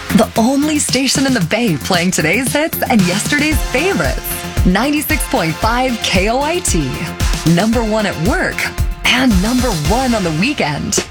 The only station in the Bay playing today's hits and yesterday's favorites. 96.5 KOIT. #1 at work and #1 on the weekend.